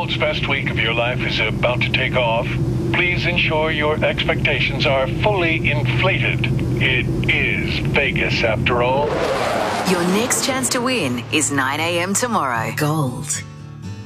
world's best week of your life is about to take off, please ensure your expectations are fully inflated. It is Vegas, after all. Your next chance to win is 9 a.m. tomorrow. Gold